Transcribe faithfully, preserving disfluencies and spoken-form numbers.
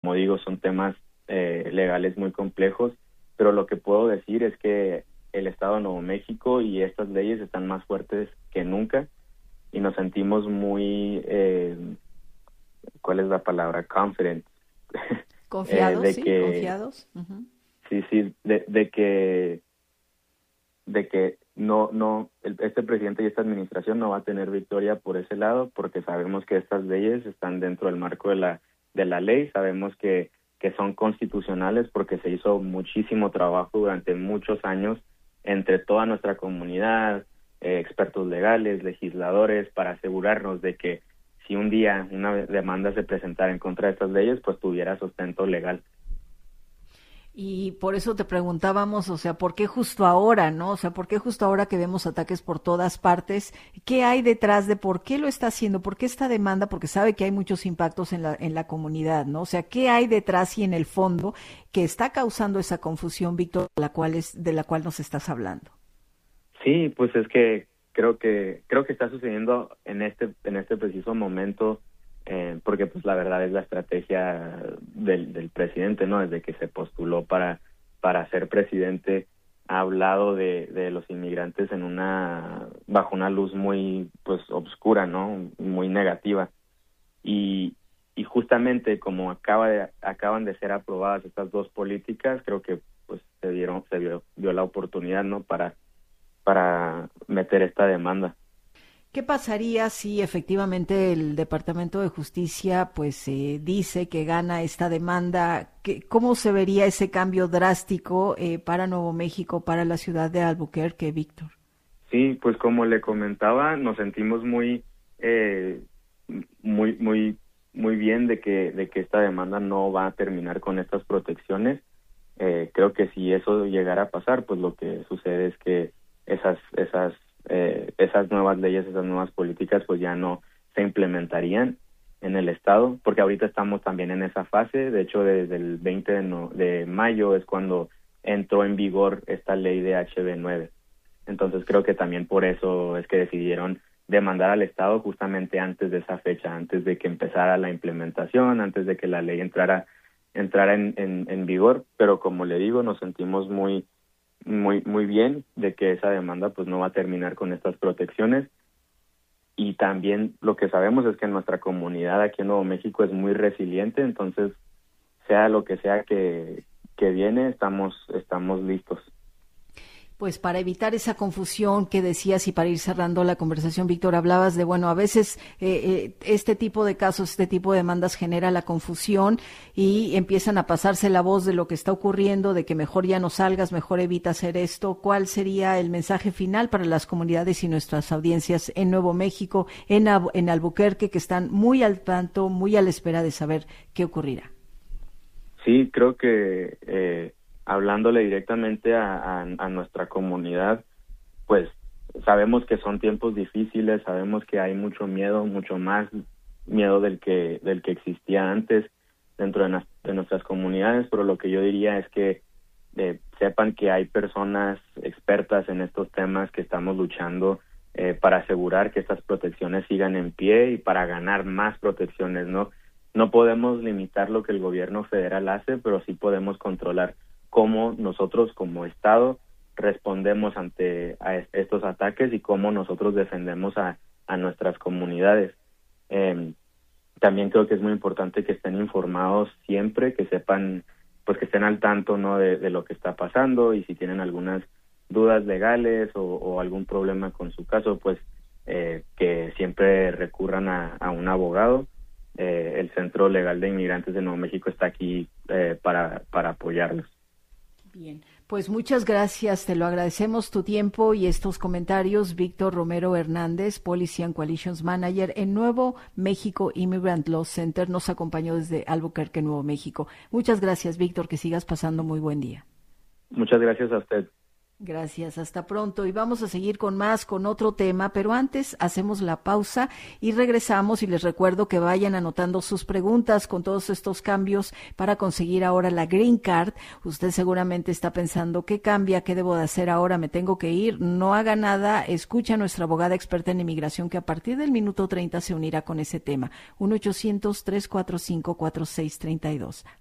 como digo, son temas eh, legales muy complejos, pero lo que puedo decir es que el Estado de Nuevo México y estas leyes están más fuertes que nunca y nos sentimos muy, eh, ¿cuál es la palabra? Confident. Confiados, eh, de sí, que, confiados. Uh-huh. Sí, sí, de, de que de que no, no, el, este presidente y esta administración no va a tener victoria por ese lado, porque sabemos que estas leyes están dentro del marco de la de la ley, sabemos que que son constitucionales porque se hizo muchísimo trabajo durante muchos años entre toda nuestra comunidad, eh, expertos legales, legisladores, para asegurarnos de que si un día una demanda se presentara en contra de estas leyes, pues tuviera sustento legal. Y por eso te preguntábamos, o sea, ¿por qué justo ahora, no? O sea, ¿por qué justo ahora que vemos ataques por todas partes? ¿Qué hay detrás de por qué lo está haciendo? ¿Por qué esta demanda? Porque sabe que hay muchos impactos en la en la comunidad, ¿no? O sea, ¿qué hay detrás y en el fondo que está causando esa confusión, Víctor, de la cual es de la cual nos estás hablando? Sí, pues es que creo que creo que está sucediendo en este en este preciso momento. Eh, porque pues la verdad es la estrategia del, del presidente, ¿no? Desde que se postuló para para ser presidente, ha hablado de, de los inmigrantes en una bajo una luz muy pues oscura, ¿no? Muy negativa. Y y justamente como acaba de, acaban de ser aprobadas estas dos políticas, creo que pues se dieron se vio, vio la oportunidad, ¿no? para para meter esta demanda. ¿Qué pasaría si efectivamente el Departamento de Justicia pues eh, dice que gana esta demanda? ¿Qué, ¿Cómo se vería ese cambio drástico eh, para Nuevo México, para la ciudad de Albuquerque, Víctor? Sí, pues como le comentaba, nos sentimos muy, eh, muy, muy, muy bien de que de que esta demanda no va a terminar con estas protecciones. Eh, creo que si eso llegara a pasar, pues lo que sucede es que esas, esas Eh, esas nuevas leyes, esas nuevas políticas pues ya no se implementarían en el estado, porque ahorita estamos también en esa fase. De hecho, desde el veinte de, no, de mayo es cuando entró en vigor esta ley de H B nueve. Entonces creo que también por eso es que decidieron demandar al estado justamente antes de esa fecha, antes de que empezara la implementación, antes de que la ley entrara entrara en, en, en vigor. Pero como le digo, nos sentimos muy muy muy bien de que esa demanda pues no va a terminar con estas protecciones. Y también lo que sabemos es que nuestra comunidad aquí en Nuevo México es muy resiliente, entonces sea lo que sea que, que viene, estamos estamos listos. Pues para evitar esa confusión que decías y para ir cerrando la conversación, Víctor, hablabas de, bueno, a veces eh, eh, este tipo de casos, este tipo de demandas genera la confusión y empiezan a pasarse la voz de lo que está ocurriendo, de que mejor ya no salgas, mejor evita hacer esto. ¿Cuál sería el mensaje final para las comunidades y nuestras audiencias en Nuevo México, en, en Albuquerque, que están muy al tanto, muy a la espera de saber qué ocurrirá? Sí, creo que eh, hablándole directamente a, a, a nuestra comunidad, pues sabemos que son tiempos difíciles, sabemos que hay mucho miedo, mucho más miedo del que del que existía antes dentro de, na, de nuestras comunidades, pero lo que yo diría es que eh, sepan que hay personas expertas en estos temas que estamos luchando eh, para asegurar que estas protecciones sigan en pie y para ganar más protecciones, ¿no? No podemos limitar lo que el gobierno federal hace, pero sí podemos controlar cómo nosotros como Estado respondemos ante a estos ataques y cómo nosotros defendemos a, a nuestras comunidades. Eh, también creo que es muy importante que estén informados siempre, que sepan, pues que estén al tanto, ¿no? de, de lo que está pasando, y si tienen algunas dudas legales o, o algún problema con su caso, pues eh, que siempre recurran a, a un abogado. Eh, el Centro Legal de Inmigrantes de Nuevo México está aquí eh, para, para apoyarlos. Bien, pues muchas gracias, te lo agradecemos tu tiempo y estos comentarios. Víctor Romero Hernández, Policy and Coalitions Manager en Nuevo México Immigrant Law Center, nos acompañó desde Albuquerque, Nuevo México. Muchas gracias, Víctor, que sigas pasando muy buen día. Muchas gracias a usted. Gracias, hasta pronto. Y vamos a seguir con más, con otro tema, pero antes hacemos la pausa y regresamos, y les recuerdo que vayan anotando sus preguntas con todos estos cambios para conseguir ahora la Green Card. Usted seguramente está pensando, ¿qué cambia? ¿Qué debo de hacer ahora? ¿Me tengo que ir? No haga nada, escucha a nuestra abogada experta en inmigración que a partir del minuto treinta se unirá con ese tema. uno ochocientos, tres cuatro cinco, cuatro seis tres dos.